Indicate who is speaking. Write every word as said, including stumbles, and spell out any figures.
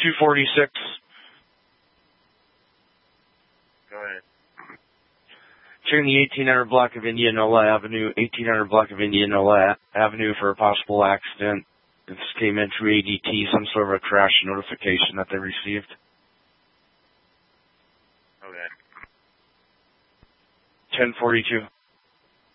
Speaker 1: two forty-six.
Speaker 2: Go ahead.
Speaker 1: Checking the eighteen hundred block of Indianola Avenue, eighteen hundred block of Indianola Avenue for a possible accident. This came in through A D T, some sort of a crash notification that they received.
Speaker 2: Okay.
Speaker 1: ten forty-two.